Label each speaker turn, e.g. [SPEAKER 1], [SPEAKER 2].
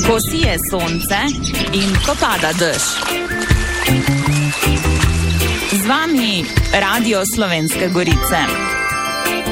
[SPEAKER 1] ko sije sonce in ko pada dež. Z vami Radio Slovenske Gorice.